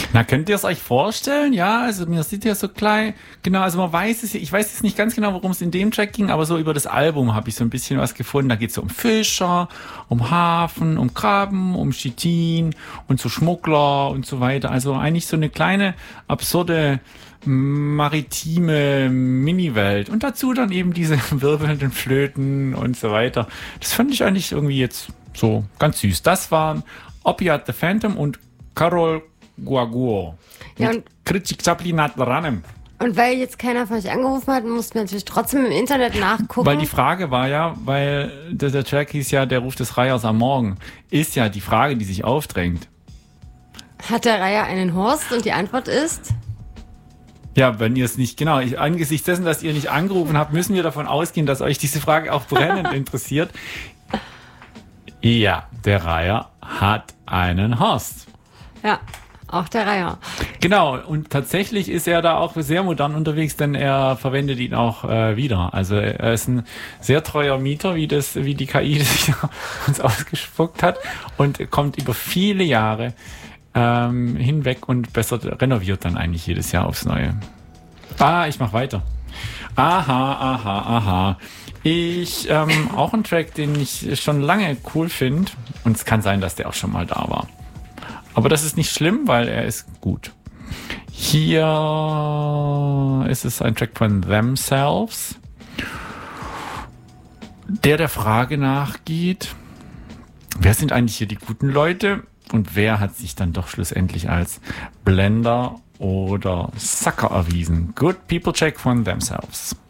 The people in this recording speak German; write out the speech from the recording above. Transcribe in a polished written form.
Na, könnt ihr es euch vorstellen? Ja, also mir sieht ja so klein, genau, also man weiß es, ich weiß jetzt nicht ganz genau, worum es in dem Track ging, aber so über das Album habe ich so ein bisschen was gefunden. Da geht es so um Fischer, um Hafen, um Krabben, um Chitin und so Schmuggler und so weiter. Also eigentlich so eine kleine, absurde, maritime Mini-Welt. Und dazu dann eben diese wirbelnden Flöten und so weiter. Das fand ich eigentlich irgendwie jetzt so ganz süß. Das waren Opiat the Phantom und Karol Guaguo. Ja, Mit Kritik Chaplinat Ranem. Und weil jetzt keiner von euch angerufen hat, mussten wir natürlich trotzdem im Internet nachgucken. Weil die Frage war ja, weil der Track hieß ja Der Ruf des Reihers am Morgen, ist ja die Frage, die sich aufdrängt. Hat der Reiher einen Horst? Und die Antwort ist? Ja, wenn ihr es nicht, genau, angesichts dessen, dass ihr nicht angerufen habt, müssen wir davon ausgehen, dass euch diese Frage auch brennend interessiert. Ja, der Reiher hat einen Horst. Ja, auch der Reiher. Genau, und tatsächlich ist er da auch sehr modern unterwegs, denn er verwendet ihn auch wieder. Also er ist ein sehr treuer Mieter, wie die KI das uns ausgespuckt hat, und kommt über viele Jahre hinweg und besser renoviert dann eigentlich jedes Jahr aufs Neue. Ich mach weiter. Aha. Ich, auch ein Track, den ich schon lange cool finde, und es kann sein, dass der auch schon mal da war. Aber das ist nicht schlimm, weil er ist gut. Hier ist es ein Track von Themselves, der Frage nachgeht, wer sind eigentlich hier die guten Leute und wer hat sich dann doch schlussendlich als Blender oder Sucker erwiesen. Good People Check von Themselves.